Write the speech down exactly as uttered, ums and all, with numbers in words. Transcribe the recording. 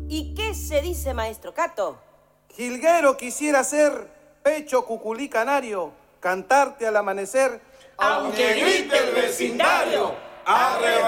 ¿Y qué se dice, maestro Cato? Jilguero quisiera ser pecho cuculí canario, cantarte al amanecer, aunque grite el vecindario.